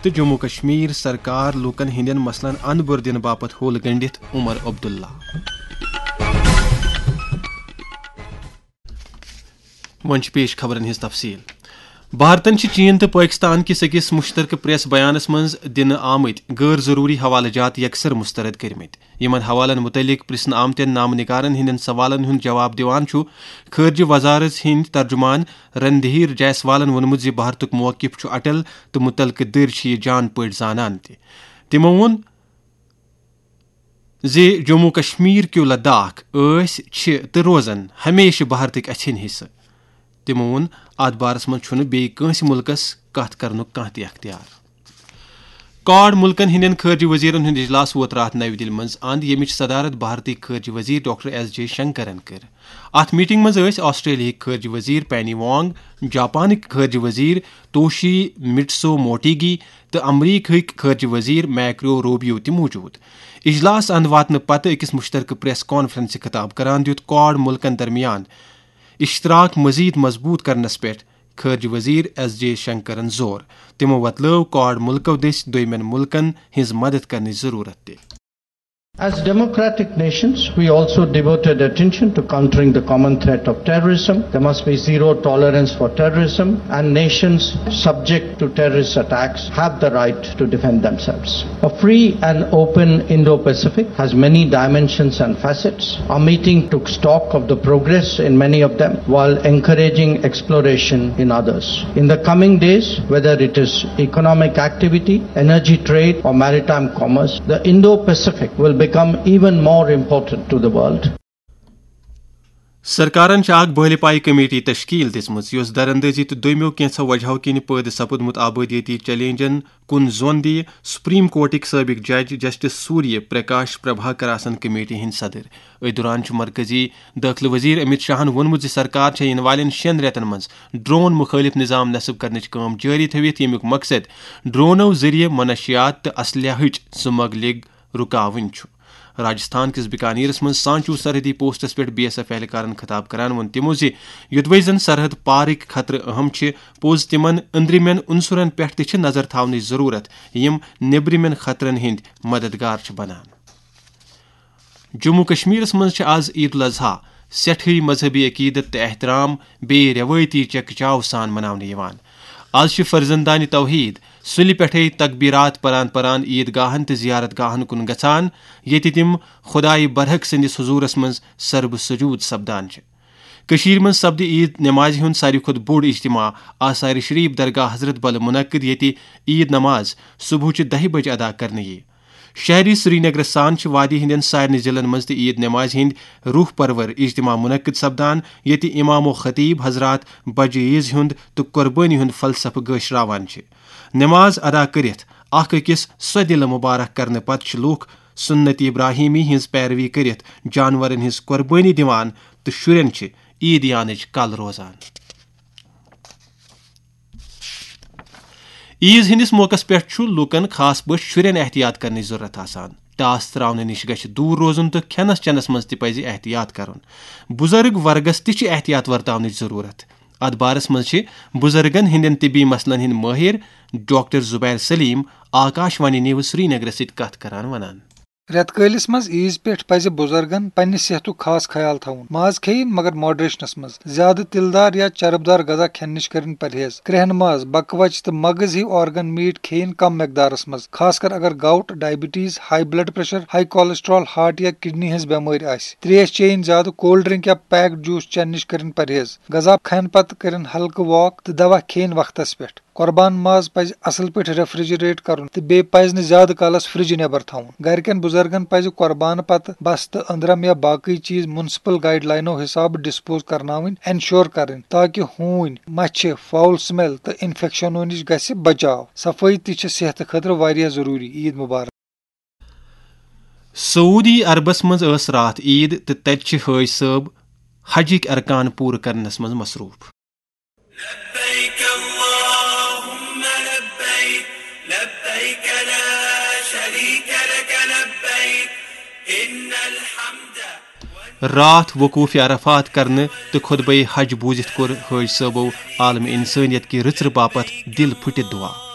تو جموں کشمیر سرکار لوکن ہندین مسلن ان دن باپت ہول گنڈت عمر عبداللہ. ون پیش خبرن ہز تفصیل. بھارتن چین تو پاکستان کس اکس مشترکہ پریس بیانس مز دن آمت غیر ضروری حوالہ جات یکسر مسترد کرمت. یمن حوالن متعلق پرسن آمتین نام نگارن ہندین سوالن ہند جواب دیوان خارجہ وزارت ہند ترجمان رندھیر جیسوالن وونمت زِ بھارتک موقف اٹل تو متعلقہ در یہ جان پٲٹھۍ زانان تہ. تمو وون زِ جموں کشمیر کیو لداخ تو روزن ہمیشہ بھارتک اچھن حصہ. تمو وون ات بارس من چھُنہٕ بیٚیہِ کٲنٛسہِ مُلکس کتھ کرنُک کانٛہہ تہِ اختیار. کاڈ ملکن ہندین خارجہ وزیرن ہند اجلاس ووت رات نئی دہلی مز اند یمچ صدارت بھارتی خارجہ وزیر ڈاکٹر ایس جے شنکرن کر. ات میٹنگ مز آسٹریلیا خارجہ وزیر پینی وانگ، جاپانک خارجہ وزیر توشی مٹسو موٹیگی تو امریکہ خارجہ وزیر میکرو روبیو تہ موجود. اجلاس اند واتنہ پتہ اکس مشترکہ پریس کانفرنس خطاب کران دیت کاڈ ملکن درمیان اشتراک مزید مضبوط کرنس پہ خارجہ وزیر ایس جے شنکرن زور. تمو وتلو کاڈ ملکو دس دویمن ملکن ہز مدد کرنے ضرورت تہ. As democratic nations, we also devoted attention to countering the common threat of terrorism. There must be zero tolerance for terrorism, and nations subject to terrorist attacks have the right to defend themselves. A free and open Indo-Pacific has many dimensions and facets. Our meeting took stock of the progress in many of them while encouraging exploration in others. In the coming days, whether it is economic activity, energy trade, or maritime commerce, the Indo-Pacific will become even more important to the world. سرکارن اخ بہل پائی committee تشکیل دژمٕژ یۄس دراندازی تو دویمو کینژھو وجہو کِنۍ پٲدٕ سپدمُت آبٲدیٲتی چیلنجن کُن zone دِیہِ supreme کورٹٕکۍ سٲبق جج justice سوریہ پرکاش پربھاکر آسن committee ہٕنٛدۍ صدر. أتھۍ دوران مرکزی دٲخلہٕ وزیر امت شاہن ووٚنمُت زِ سرکار چھےٚ یِنہٕ والٮ۪ن 6 رٮ۪تن منٛز ڈرون مخٲلف نظام نصب کرنٕچ کٲم جٲری تھٲوِتھ ییٚمیُک مقصد ڈرونو ذٔریعہٕ منشیات تہٕ اسلحہٕچ سمگلنگ رُکاوٕنۍ چھُ. راجستھان کس بیکانیرس من سانچو سرحدی پوسٹس پہ بی ایس ایف اہلکارن خطاب کران وون تمو زِ یوٚدوے زن سرحد پارٕکۍ خطرٕ اہم چھِ پوٚز تمن أنٛدرِمٮ۪ن عنصرن پٮ۪ٹھ تہِ چھِ نظر تھاونٕچ ضروٗرت یِم نیبرِمٮ۪ن خطرن ہٕنٛدۍ مددگار چھِ بنان. جموں کشمیرس منٛز چھِ آز عید الاضحیٰ سٮ۪ٹھٕے مذہبی عقیدت تہٕ احترام بیٚیہِ رٮ۪وٲیتی چکہٕ چاو سان مناونہٕ یِوان. آز چھِ فرزندانہِ توحید سُلہِ پٮ۪ٹھے تقبیرات پران عیدگاہن تہٕ زیارت گاہن کُن گژھان ییٚتہِ تِم خۄدایہِ برحق سٕنٛدِس حضوٗرس منٛز سربہٕ سجوٗد سپدان چھِ. کٔشیٖرِ منٛز سپدِ عید نمازِ ہُنٛد ساروی کھۄتہٕ بوٚڑ اجتماع آثارِ شریف درگاہ حضرت بل منعقد ییٚتہِ عید نماز صبحچہِ 10 بجہِ ادا کرنہٕ یِیہِ. شہری سری نگرس سان چھِ وادی ہندین سارنٕے ضلعن منٛز تہِ عید نمازِ ہٕنٛدۍ روح پرور اجتماع منعقد سپدان ییٚتہِ امام و خطیب حضرات بجہِ عیز ہُنٛد تہٕ قۄربٲنی ہُنٛد فلسفہٕ گٲشراوان چھِ. نماز ادا کٔرِتھ اکھ أکِس سۄ دِلہٕ مُبارک کرنہٕ پتہٕ چھِ لوٗکھ سنت ابراہیمی ہٕنٛز پیروی کٔرِتھ جانورن ہٕنٛز قۄربٲنی دِوان تہٕ شُرٮ۪ن چھِ عیدیانٕچ کل روزان. عیز ہندس موقع پہ لوکن خاص پٲٹھۍ شُرٮ۪ن احتیاط کرنٕچ ضرورت آسان. ٹاس تراونہٕ نِش گژھِ دوٗر روزُن تہٕ کھٮ۪نس چٮ۪نس منٛز تہِ پزِ احتیاط کرُن. بُزرگ ورگس تہِ چھِ احتیاط ورتاونٕچ ضروٗرت. اتھ بارس منٛز چھِ بُزرگن ہٕنٛدٮ۪ن طبی مسلن ہٕنٛدۍ مٲہر ڈاکٹر زبیر سلیم آکاشوانی نیوز سری نگرس سۭتۍ کتھ کران ونان. رٮ۪تہٕ کٲلِس منٛز عیز پٮ۪ٹھ پزِ بُزرگن پننہِ صحتُک خاص خیال تھاوُن. ماز کھیٚیِن مگر ماڈریشنس منٛز. زیادٕ تِلہٕ دار یا چرب دار غذا کھٮ۪نہٕ نِش کٔرِنۍ پرہیز. کرٛہن ماز، بکہٕ وچہِ تہٕ مغز ہِوۍ آرگن میٖٹ کھیٚیِن کم مقدارس منٛز، خاص کر اگر gout, diabetes, high blood pressure, high cholesterol, heart یا کڈنی ہٕنٛز بٮ۪مٲرۍ آسہِ. تریش چیٚیِن زیادٕ. کولڈ ڈرنک یا پیکڈ جوٗس چٮ۪نہٕ نِش کٔرِنۍ پرہیز. غذا کھٮ۪نہٕ پتہٕ کٔرِنۍ ہلکہٕ واک تہٕ دوا کھیٚیِن وقتس پٮ۪ٹھ. قۄربان ماز پزِ اصل پٲٹھۍ ریفرجریٹ کرُن تہٕ بیٚیہِ پزِ نہٕ زیادٕ کالس فرجہِ نٮ۪بر تھاوُن. گرِکٮ۪ن بُزرگن پزِ قۄربانہٕ پتہٕ بستہٕ، أنٛدرم یا باقٕے چیٖز میونسپل گایڈ لاینو حسابہٕ ڈسپوز کرناوٕنۍ انشور کرٕنۍ تاکہِ ہوٗنۍ، مچھِ، فاول سمیل تہٕ انفیکشنو نِش گژھِ بچاو. صفٲیی تہِ چھِ صحتہٕ خٲطرٕ واریاہ ضروٗری. عید مبارک. سعودی عربس منٛز ٲس راتھ عید تہٕ تتہِ چھِ حٲج صٲب حجٕکۍ ارکان پوٗرٕ کرنس منٛز مصروٗف. راتھ وقوف عرفات کرنہٕ تہٕ خطبہ حج بوٗزِتھ کوٚر حٲج صٲبو عالم انسٲنیت کہِ رٕژرٕ باپتھ دل پھُٹِتھ دعا.